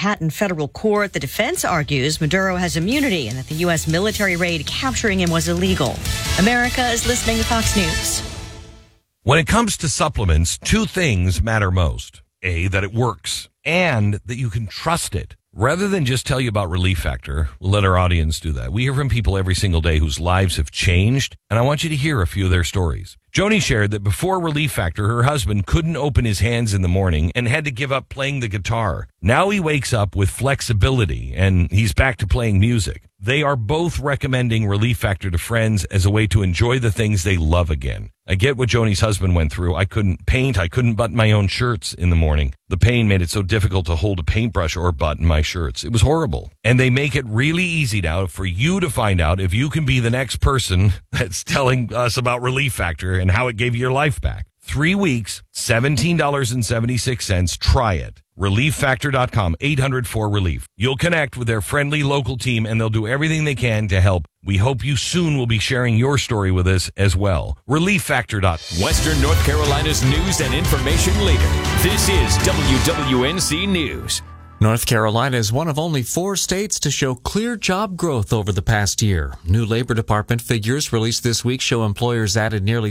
Manhattan federal court. The defense argues Maduro has immunity and that the U.S. military raid capturing him was illegal. America is listening to Fox News. When it comes to supplements, two things matter most. A, that it works, and that you can trust it. Rather than just tell you about Relief Factor, we'll let our audience do that. We hear from people every single day whose lives have changed, and I want you to hear a few of their stories. Joni shared that before Relief Factor, her husband couldn't open his hands in the morning and had to give up playing the guitar. Now he wakes up with flexibility, and he's back to playing music. They are both recommending Relief Factor to friends as a way to enjoy the things they love again. I get what Joni's husband went through. I couldn't paint. I couldn't button my own shirts in the morning. The pain made it so difficult to hold a paintbrush or button my shirts. It was horrible. And they make it really easy now for you to find out if you can be the next person that's telling us about Relief Factor and how it gave you your life back. 3 weeks, $17.76. Try it. ReliefFactor.com, 800-4RELIEF. You'll connect with their friendly local team, and they'll do everything they can to help. We hope you soon will be sharing your story with us as well. ReliefFactor.com. Western North Carolina's news and information leader. This is WWNC News. North Carolina is one of only 4 states to show clear job growth over the past year. New Labor Department figures released this week show employers added nearly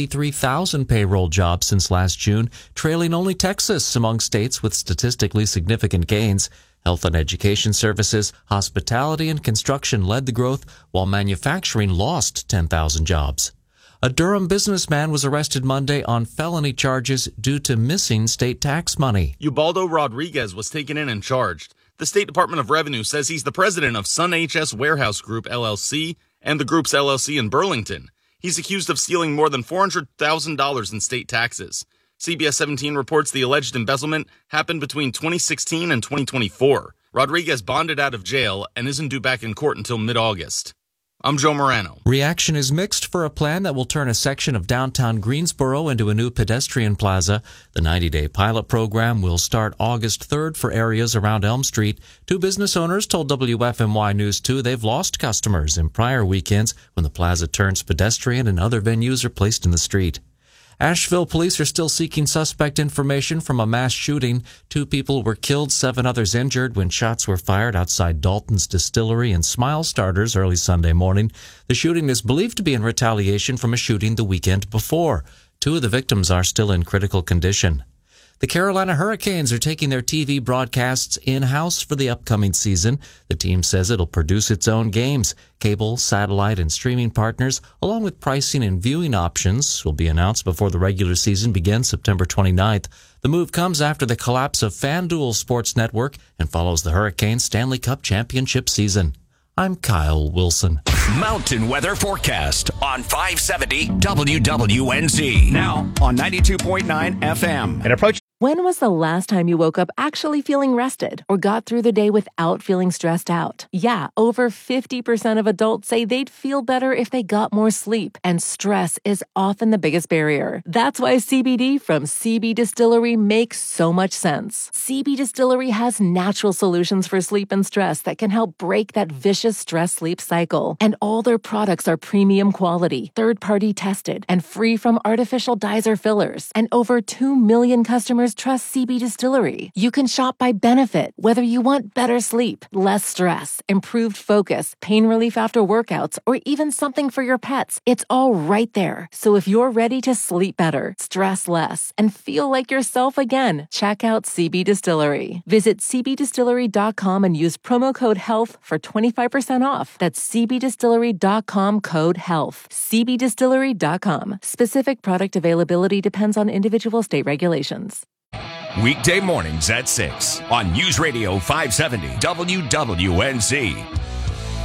63,000 payroll jobs since last June, trailing only Texas among states with statistically significant gains. Health and education services, hospitality, and construction led the growth, while manufacturing lost 10,000 jobs. A Durham businessman was arrested Monday on felony charges due to missing state tax money. Ubaldo Rodriguez was taken in and charged. The State Department of Revenue says he's the president of Sun HS Warehouse Group, LLC, and the group's LLC in Burlington. He's accused of stealing more than $400,000 in state taxes. CBS 17 reports the alleged embezzlement happened between 2016 and 2024. Rodriguez bonded out of jail and isn't due back in court until mid-August. I'm Joe Morano. Reaction is mixed for a plan that will turn a section of downtown Greensboro into a new pedestrian plaza. The 90-day pilot program will start August 3rd for areas around Elm Street. 2 business owners told WFMY News 2 they've lost customers in prior weekends when the plaza turns pedestrian and other venues are placed in the street. Asheville police are still seeking suspect information from a mass shooting. 2 people were killed, 7 others injured when shots were fired outside Dalton's Distillery and Smile Starters early Sunday morning. The shooting is believed to be in retaliation from a shooting the weekend before. 2 of the victims are still in critical condition. The Carolina Hurricanes are taking their TV broadcasts in-house for the upcoming season. The team says it'll produce its own games. Cable, satellite, and streaming partners, along with pricing and viewing options, will be announced before the regular season begins September 29th. The move comes after the collapse of FanDuel Sports Network and follows the Hurricanes Stanley Cup Championship season. I'm Kyle Wilson. Mountain weather forecast on 570 WWNC. Now on 92.9 FM. And approach. When was the last time you woke up actually feeling rested or got through the day without feeling stressed out? Yeah, over 50% of adults say they'd feel better if they got more sleep, and stress is often the biggest barrier. That's why CBD from CB Distillery makes so much sense. CB Distillery has natural solutions for sleep and stress that can help break that vicious stress-sleep cycle. And all their products are premium quality, third-party tested, and free from artificial dyes or fillers. And over 2 million customers trust CB Distillery. You can shop by benefit, whether you want better sleep, less stress, improved focus, pain relief after workouts, or even something for your pets. It's all right there. So if you're ready to sleep better, stress less, and feel like yourself again, check out CB Distillery. Visit cbdistillery.com and use promo code HEALTH for 25% off. That's cbdistillery.com code HEALTH. cbdistillery.com. Specific product availability depends on individual state regulations. Weekday mornings at 6 on News Radio 570 WWNC.